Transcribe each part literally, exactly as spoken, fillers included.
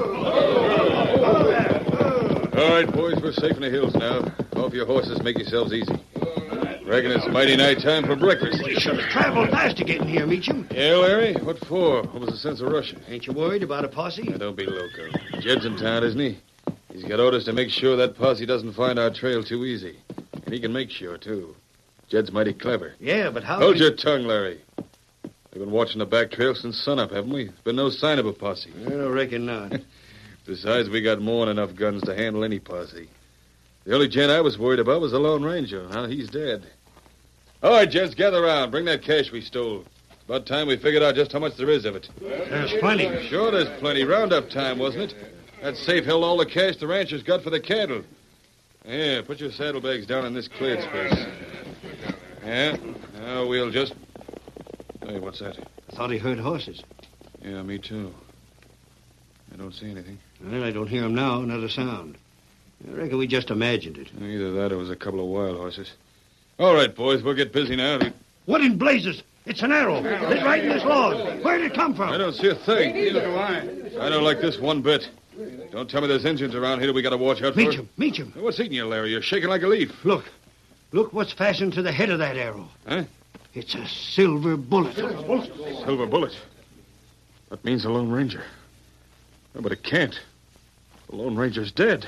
All right, boys, we're safe in the hills now. Off your horses, make yourselves easy. Reckon it's mighty night time for breakfast. We should have traveled fast to get in here, Meacham. Yeah, Larry? What for? What was the sense of rushing? Ain't you worried about a posse? Now, don't be loco. Jed's in town, isn't he? He's got orders to make sure that posse doesn't find our trail too easy. And he can make sure, too. Jed's mighty clever. Yeah, but how... Hold we... your tongue, Larry. We've been watching the back trail since sunup, haven't we? There's been no sign of a posse. I don't reckon not. Besides, we got more than enough guns to handle any posse. The only gent I was worried about was the Lone Ranger. Now he's dead. All right, gents, gather around. Bring that cash we stole. It's about time we figured out just how much there is of it. There's plenty. Sure, there's plenty. Roundup time, wasn't it? That safe held all the cash the ranchers got for the cattle. Yeah, put your saddlebags down in this cleared space. Yeah, now we'll just... Hey, what's that? I thought he heard horses. Yeah, me too. I don't see anything. Well, I don't hear him now, not a sound. I reckon we just imagined it. Either that or it was a couple of wild horses. All right, boys, we'll get busy now. What in blazes? It's an arrow. It's right in this log. Where did it come from? I don't see a thing. Neither do I. I don't like this one bit. Don't tell me there's Indians around here that we got to watch out for. Meacham, Meacham. What's eating you, Larry? You're shaking like a leaf. Look. Look what's fastened to the head of that arrow. Huh? It's a silver bullet. Silver bullet. That means the Lone Ranger. No, but it can't. The Lone Ranger's dead.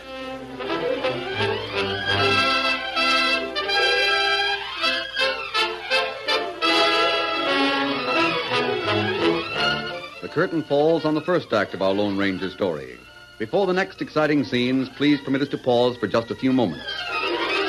The curtain falls on the first act of our Lone Ranger story. Before the next exciting scenes, please permit us to pause for just a few moments.